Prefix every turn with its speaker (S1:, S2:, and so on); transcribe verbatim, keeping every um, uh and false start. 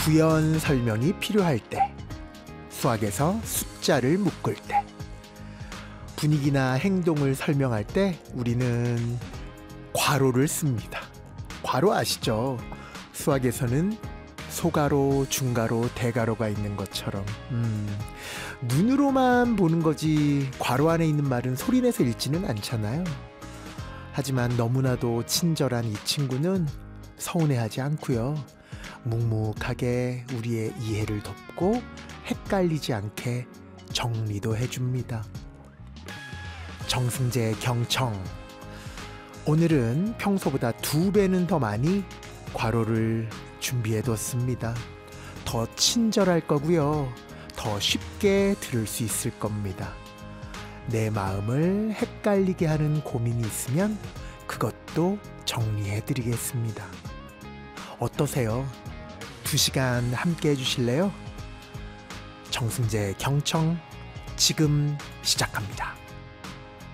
S1: 부연 설명이 필요할 때, 수학에서 숫자를 묶을 때, 분위기나 행동을 설명할 때 우리는 괄호를 씁니다. 괄호 아시죠? 수학에서는 소괄호, 중괄호, 대괄호가 있는 것처럼 음, 눈으로만 보는 거지 괄호 안에 있는 말은 소리내서 읽지는 않잖아요. 하지만 너무나도 친절한 이 친구는 서운해하지 않고요. 묵묵하게 우리의 이해를 돕고 헷갈리지 않게 정리도 해줍니다. 정승재 경청. 오늘은 평소보다 두 배는 더 많이 괄호를 준비해뒀습니다. 더 친절할 거고요. 더 쉽게 들을 수 있을 겁니다. 내 마음을 헷갈리게 하는 고민이 있으면 그것도 정리해드리겠습니다. 어떠세요? 두 시간 함께 해주실래요? 정승재 경청 지금 시작합니다.